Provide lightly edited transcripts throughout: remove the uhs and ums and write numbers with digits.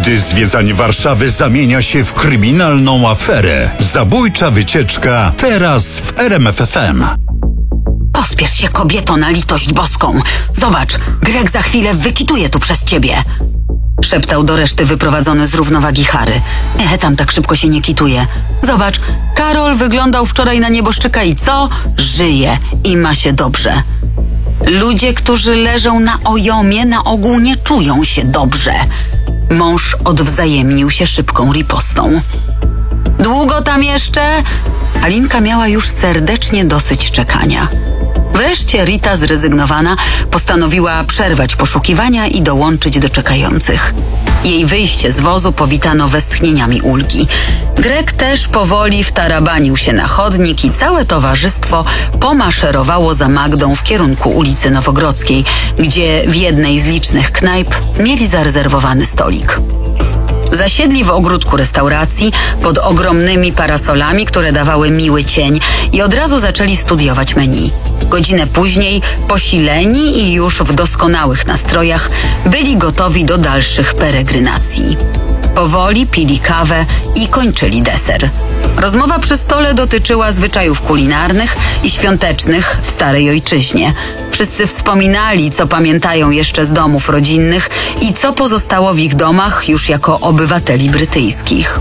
Gdy zwiedzanie Warszawy zamienia się w kryminalną aferę. Zabójcza wycieczka teraz w RMF FM. Pospiesz się, kobieto, na litość boską. Zobacz, Greg za chwilę wykituje tu przez ciebie. Szeptał do reszty wyprowadzony z równowagi Harry. Tam tak szybko się nie kituje. Zobacz, Karol wyglądał wczoraj na nieboszczyka i co? Żyje i ma się dobrze. Ludzie, którzy leżą na ojomie, na ogół nie czują się dobrze. Mąż odwzajemnił się szybką ripostą. Długo tam jeszcze? Alinka miała już serdecznie dosyć czekania. Wreszcie Rita, zrezygnowana, postanowiła przerwać poszukiwania i dołączyć do czekających. Jej wyjście z wozu powitano westchnieniami ulgi. Greg też powoli wtarabanił się na chodnik i całe towarzystwo pomaszerowało za Magdą w kierunku ulicy Nowogrodzkiej, gdzie w jednej z licznych knajp mieli zarezerwowany stolik. Zasiedli w ogródku restauracji pod ogromnymi parasolami, które dawały miły cień i od razu zaczęli studiować menu. Godzinę później, posileni i już w doskonałych nastrojach, byli gotowi do dalszych peregrynacji. Powoli pili kawę i kończyli deser. Rozmowa przy stole dotyczyła zwyczajów kulinarnych i świątecznych w starej ojczyźnie. Wszyscy wspominali, co pamiętają jeszcze z domów rodzinnych i co pozostało w ich domach już jako obywateli brytyjskich.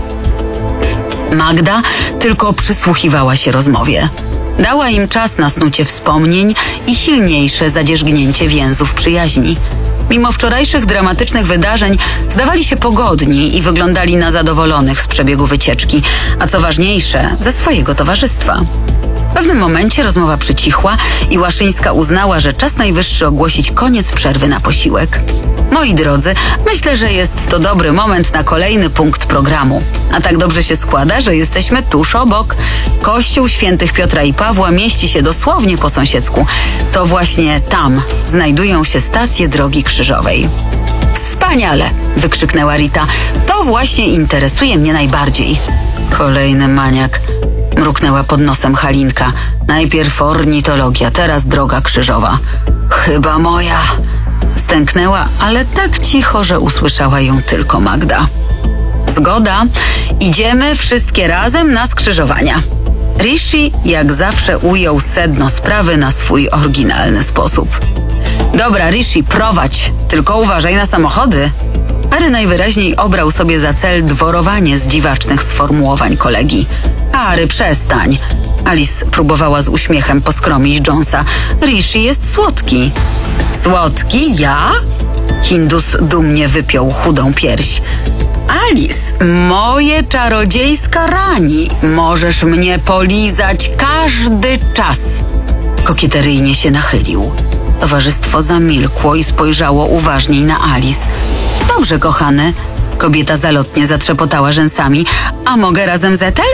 Magda tylko przysłuchiwała się rozmowie. Dała im czas na snucie wspomnień i silniejsze zadzierzgnięcie więzów przyjaźni. Mimo wczorajszych dramatycznych wydarzeń zdawali się pogodni i wyglądali na zadowolonych z przebiegu wycieczki, a co ważniejsze, ze swojego towarzystwa. W pewnym momencie rozmowa przycichła i Łaszyńska uznała, że czas najwyższy ogłosić koniec przerwy na posiłek. Moi drodzy, myślę, że jest to dobry moment na kolejny punkt programu. A tak dobrze się składa, że jesteśmy tuż obok. Kościół Świętych Piotra i Pawła mieści się dosłownie po sąsiedzku. To właśnie tam znajdują się stacje drogi krzyżowej. Wspaniale! Wykrzyknęła Rita. To właśnie interesuje mnie najbardziej. Kolejny maniak. Mruknęła pod nosem Halinka. Najpierw ornitologia, teraz droga krzyżowa. Chyba moja. Stęknęła, ale tak cicho, że usłyszała ją tylko Magda. Zgoda. Idziemy wszystkie razem na skrzyżowania. Rishi jak zawsze ujął sedno sprawy na swój oryginalny sposób. Dobra, Rishi, prowadź, tylko uważaj na samochody. Harry najwyraźniej obrał sobie za cel dworowanie z dziwacznych sformułowań kolegi. Harry, przestań. Alice próbowała z uśmiechem poskromić Jonesa. Rishi jest słodki. Słodki? Ja? Hindus dumnie wypiął chudą pierś. Alice, moje czarodziejska rani. Możesz mnie polizać każdy czas. Kokieteryjnie się nachylił. Towarzystwo zamilkło i spojrzało uważniej na Alice. Dobrze, kochany. Kobieta zalotnie zatrzepotała rzęsami. A mogę razem z Ethel?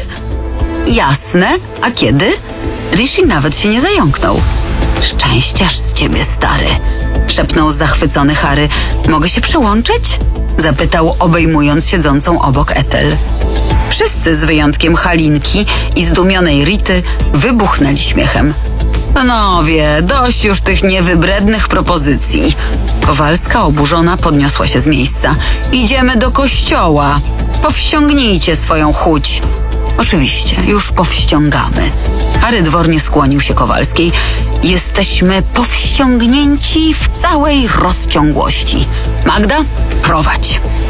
Jasne. A kiedy? Rishi nawet się nie zająknął. Szczęściarz z ciebie, stary. Szepnął zachwycony Harry. Mogę się przyłączyć? Zapytał, obejmując siedzącą obok Ethel. Wszyscy z wyjątkiem Halinki i zdumionej Rity wybuchnęli śmiechem. Panowie, dość już tych niewybrednych propozycji. Kowalska oburzona podniosła się z miejsca. Idziemy do kościoła. Powściągnijcie swoją chuć. Oczywiście, już powściągamy. Harry dwornie skłonił się Kowalskiej. Jesteśmy powściągnięci w całej rozciągłości. Magda, prowadź.